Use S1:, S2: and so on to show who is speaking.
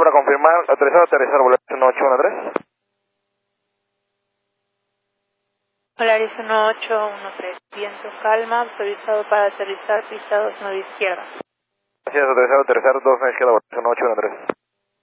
S1: para confirmar, autorizado a aterrizar, Volaris 1813.
S2: Volaris 1813, viento calma, autorizado para aterrizar, pista 29 izquierda.
S1: Gracias, autorizado a aterrizar, 29 izquierda, Volaris 1813.